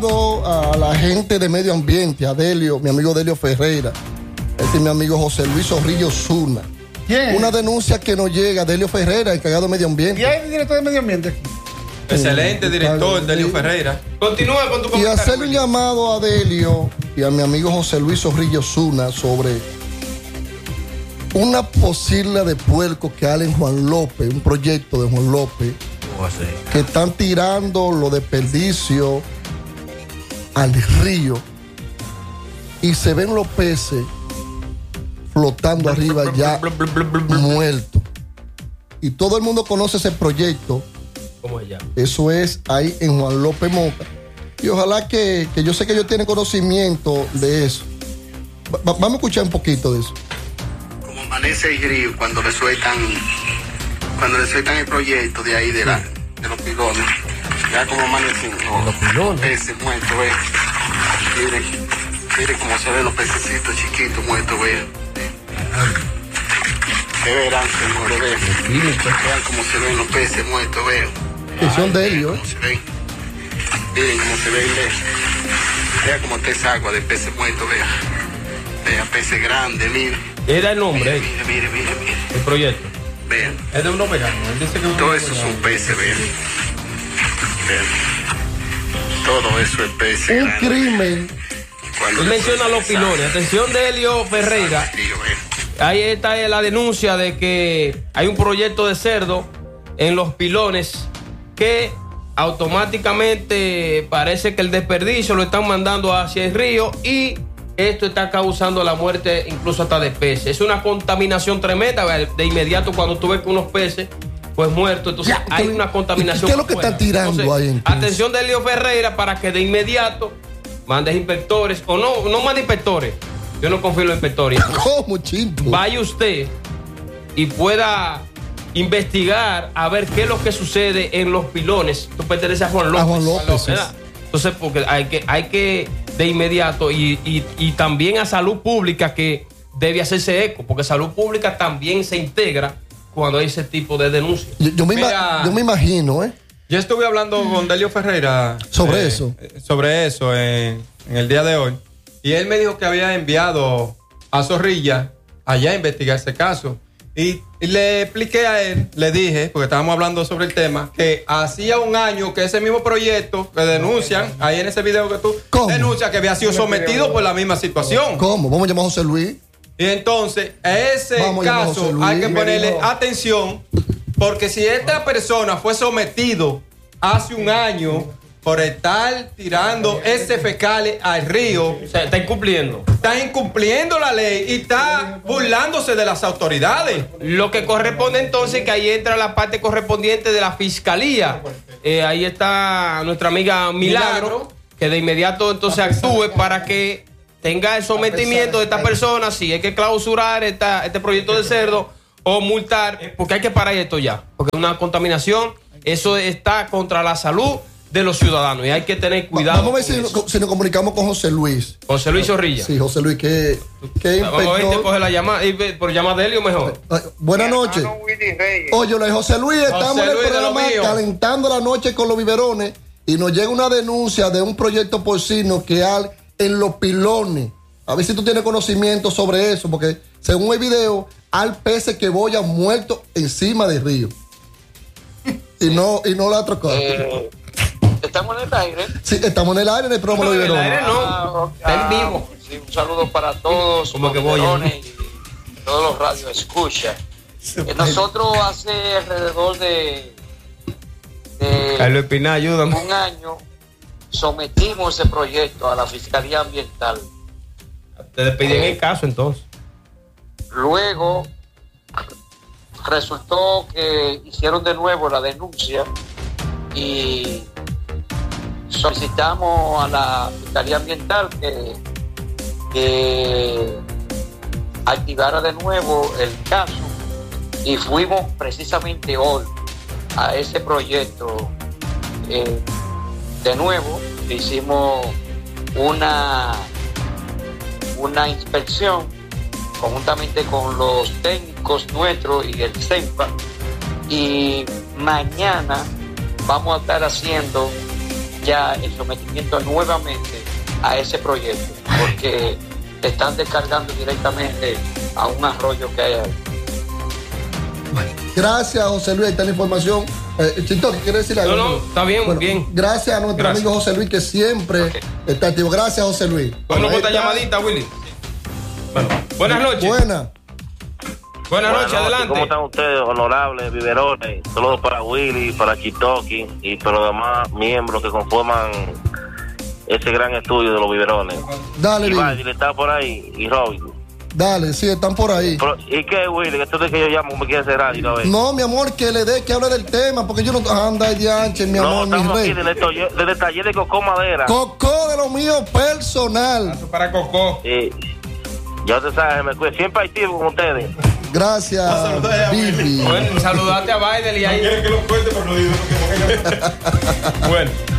A la gente de medio ambiente, a Delio, mi amigo Delio Ferreira, mi amigo José Luis Zorrillo Zuna. ¿Quién? Una denuncia que nos llega, Delio Ferreira, encargado de medio ambiente. ¿Y hay director de medio ambiente aquí? Excelente director, Delio Ferreira. Continúa con tu Y comentario. hacerle un llamado a Delio y a mi amigo José Luis Zorrillo Zuna sobre una posilla de puerco que hay en Juan López, un proyecto de Juan López, que están tirando los desperdicios al río y se ven los peces flotando arriba ya muertos. Y todo el mundo conoce ese proyecto. ¿Cómo se llama? Eso es ahí en Juan López Moca. Y ojalá que yo sé que ellos tienen conocimiento de eso. Vamos a escuchar un poquito de eso. Como amanece el río cuando le sueltan el proyecto de ahí de los pilones. Ya como amanecen los peces muertos, Miren cómo se ven los pececitos chiquitos muertos, Que verán, señores, vean cómo se ven los peces muertos, Que son de ellos. Miren cómo se ven, vean cómo está esa agua de peces muertos, vean peces grandes, miren. Era el nombre, Miren. el proyecto. Vean. Es de uno vegano. Él dice que Todo eso son peces, vean. Todo eso es peces. Un crimen. Él menciona los pilones. Atención, Delio Ferreira. Ahí está la denuncia de que hay un proyecto de cerdo en los pilones que automáticamente parece que el desperdicio lo están mandando hacia el río y esto está causando la muerte incluso hasta de peces. Es una contaminación tremenda. De inmediato cuando tú ves que unos peces pues muertos, entonces Ya, hay una contaminación. ¿Qué es lo que están tirando entonces, ahí entonces? Atención, Delio Ferreira, para que de inmediato mandes inspectores o no mande inspectores. Yo no confío en los inspectores. ¿Cómo, chimpo? Vaya usted y pueda investigar a ver qué es lo que sucede en los pilones. Tú perteneces a Juan López. A Juan López, ¿verdad? Entonces, porque hay que de inmediato y también a Salud Pública, que debe hacerse eco, porque Salud Pública también se integra cuando hay ese tipo de denuncias. Yo me imagino, Yo estuve hablando con Delio Ferreira sobre eso. Sobre eso en el día de hoy. Y él me dijo que había enviado a Zorrilla allá a investigar ese caso. Y le expliqué a él, le dije, porque estábamos hablando sobre el tema, que hacía un año que ese mismo proyecto que denuncian, ahí en ese video que tú denuncias, que había sido sometido por la misma situación. ¿Cómo? Vamos a llamar a José Luis. Y entonces, a ese caso hay que ponerle atención, porque si esta persona fue sometido hace un año por estar tirando ese fecales al río, O sea, está incumpliendo. Está incumpliendo la ley y está burlándose de las autoridades. Lo que corresponde entonces, que ahí entra la parte correspondiente de la fiscalía. Ahí está nuestra amiga Milagro, que de inmediato entonces actúe para que tenga el sometimiento de esta persona. Si hay que clausurar este proyecto de cerdo o multar, porque hay que parar esto ya, porque es una contaminación. Eso está contra la salud de los ciudadanos y hay que tener cuidado. Vamos a ver si nos comunicamos con José Luis. José Luis Zorrilla. Sí, José Luis, que Vamos a ver si coge la llamada. Por llamada de Helio mejor. Buenas noches. Oye, José Luis, estamos en el programa calentando la noche con los biberones y nos llega una denuncia de un proyecto porcino que hay en los pilones. A ver si tú tienes conocimiento sobre eso, porque según el video, hay peces que boyan muertos encima del río. Y no la otra cosa. ¿Estamos en el aire? Sí, estamos en el aire en el programa Los Biberones. En el aire no, está en vivo. Sí, un saludo para todos Como los que voy biberones y todos los radios escucha. Nosotros hace alrededor de Carlos Espina, ayúdame. un año sometimos ese proyecto a la Fiscalía Ambiental. Te despiden el caso entonces. Luego resultó que hicieron de nuevo la denuncia y solicitamos a la Fiscalía Ambiental que activara de nuevo el caso y fuimos precisamente hoy a ese proyecto de nuevo. Hicimos una inspección conjuntamente con los técnicos nuestros y el CENPA, y mañana vamos a estar haciendo ya el sometimiento nuevamente a ese proyecto, porque están descargando directamente a un arroyo que hay ahí. Gracias, José Luis, está la información. Chito, ¿quiere decir algo? No, está bien, bueno, bien. Gracias a nuestro amigo José Luis, que siempre está activo. Gracias, José Luis. Vamos con esta llamadita, Willy. Bueno, buenas noches. Buenas noches, adelante. ¿Cómo están ustedes, honorables biberones? Saludos para Willy, para Chitoki y para los demás miembros que conforman ese gran estudio de los biberones. Dale, Willy. Está por ahí, y Robin. Dale, sí, están por ahí. Pero, ¿y qué, Willy? Que tú de que yo llamo me quieres cerrar y no ves. No, mi amor, que le dé, que hable del tema, porque yo no anda de anche, mi amor, mi rey. No, estamos aquí desde el taller de Cocó Madera. Cocó de lo mío personal. Paso para Cocó. Ya te sabes, me cuido. Siempre activo con ustedes. Gracias, Vivi. Bueno, saludate a Biden y ahí. No quiere que lo cuente, pero no digo. Bueno.